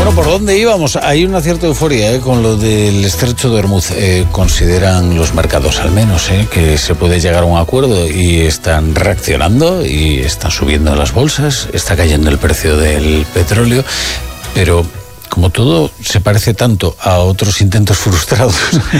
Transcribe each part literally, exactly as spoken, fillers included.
Bueno, ¿por dónde íbamos? Hay una cierta euforia ¿eh? con lo del estrecho de Hormuz. Eh, consideran los mercados, al menos, ¿eh? que se puede llegar a un acuerdo y están reaccionando y están subiendo las bolsas, está cayendo el precio del petróleo, pero como todo se parece tanto a otros intentos frustrados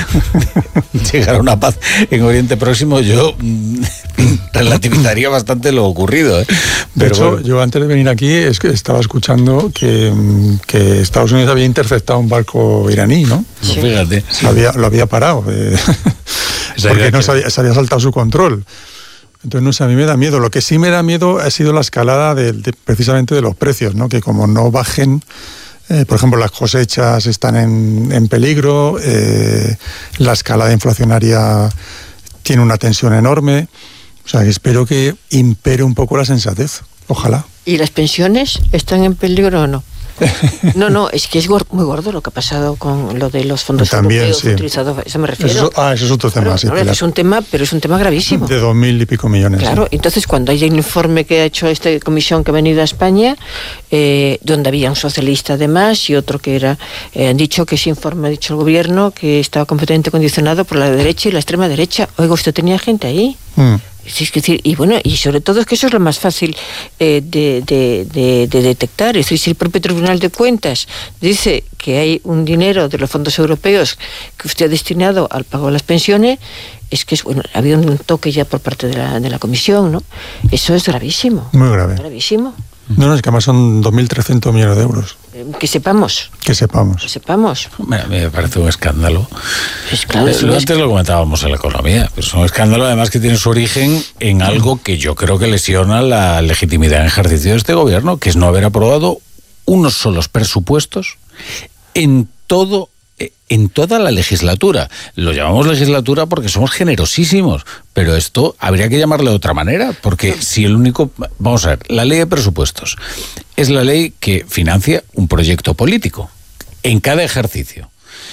de llegar a una paz en Oriente Próximo, yo mm, relativizaría bastante lo ocurrido. ¿eh? De Pero hecho, bueno. yo antes de venir aquí es que estaba escuchando que, que Estados Unidos había interceptado un barco iraní, ¿no? Sí. Pues fíjate. Sí. Lo, había, lo había parado, eh, porque no se había, se había saltado su control. Entonces, no sé, a mí me da miedo. Lo que sí me da miedo ha sido la escalada de, de, precisamente de los precios, ¿no? Que como no bajen... Eh, por ejemplo, las cosechas están en, en peligro, eh, la escalada inflacionaria tiene una tensión enorme. O sea, espero que impere un poco la sensatez. Ojalá. ¿Y las pensiones están en peligro o no? No, no, es que es muy gordo lo que ha pasado con lo de los fondos También, europeos sí. utilizados, eso me refiero. Eso, ah, eso es otro tema, claro, sí. No, es un tema, pero es un tema gravísimo. De dos mil y pico millones. Claro, sí. Entonces cuando hay un informe que ha hecho esta comisión que ha venido a España, eh, donde había un socialista además y otro que era, eh, han dicho que ese informe ha dicho el gobierno que estaba completamente condicionado por la derecha y la extrema derecha. Oiga, ¿usted tenía gente ahí? Mm. Es decir, y bueno, y sobre todo es que eso es lo más fácil eh, de, de, de, de detectar. Es decir, si el propio Tribunal de Cuentas dice que hay un dinero de los fondos europeos que usted ha destinado al pago de las pensiones, es que es, bueno, ha habido un toque ya por parte de la, de la comisión, ¿no? Eso es gravísimo. Muy grave. Gravísimo. No, no, es que además son dos mil trescientos millones de euros. Que sepamos. Que sepamos. Que sepamos. Me, me parece un escándalo. Pues claro, eh, lo antes lo comentábamos en la economía, pero es un escándalo además que tiene su origen en algo que yo creo que lesiona la legitimidad en ejercicio de este gobierno, que es no haber aprobado unos solos presupuestos en todo en toda la legislatura. Lo llamamos legislatura porque somos generosísimos, pero esto habría que llamarle de otra manera, porque si el único... Vamos a ver, la ley de presupuestos es la ley que financia un proyecto político en cada ejercicio.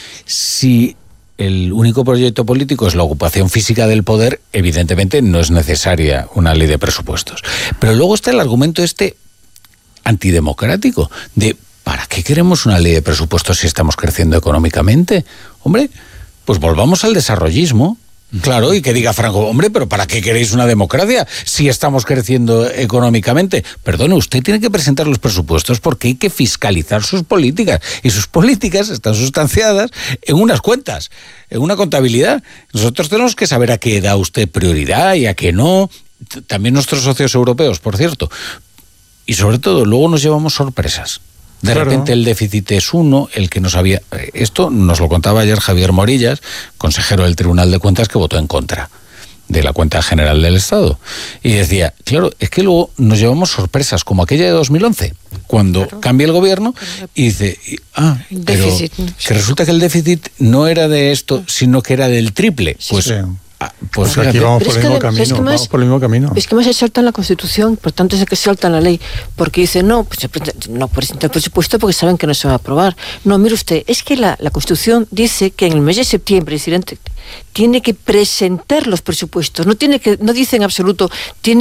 Si el único proyecto político es la ocupación física del poder, evidentemente no es necesaria una ley de presupuestos. Pero luego está el argumento este antidemocrático de ¿para qué queremos una ley de presupuestos si estamos creciendo económicamente? Hombre, pues volvamos al desarrollismo. Claro, y que diga Franco, hombre, pero ¿para qué queréis una democracia si estamos creciendo económicamente? Perdone, usted tiene que presentar los presupuestos porque hay que fiscalizar sus políticas. Y sus políticas están sustanciadas en unas cuentas, en una contabilidad. Nosotros tenemos que saber a qué da usted prioridad y a qué no. También nuestros socios europeos, por cierto. Y sobre todo, luego nos llevamos sorpresas. De claro. repente el déficit es uno, el que nos había... Esto nos lo contaba ayer Javier Morillas, consejero del Tribunal de Cuentas, que votó en contra de la cuenta general del Estado. Y decía, claro, es que luego nos llevamos sorpresas, como aquella de dos mil once, cuando claro. cambia el gobierno y dice, ah, pero déficit. que resulta que el déficit no era de esto, sino que era del triple. Sí, pues... Sí. Ah, pues claro, aquí vamos por, el mismo camino, es que más, vamos por el mismo camino. Es que más se salta en la Constitución, por tanto es que se salta en la ley, porque dice, no, pues no presenta el presupuesto porque saben que no se va a aprobar. No, mire usted, es que la, la Constitución dice que en el mes de septiembre el presidente tiene que presentar los presupuestos, no tiene que, no dice en absoluto, tiene